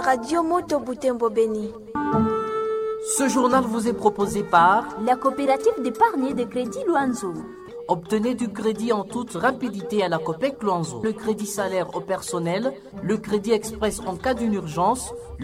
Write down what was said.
Radio Moto Butembo Beni. Ce journal vous est proposé par la coopérative d'épargne et de crédit Luanzo. Obtenez du crédit en toute rapidité à la Copec Luanzo. Le crédit salaire au personnel, le crédit express en cas d'une urgence,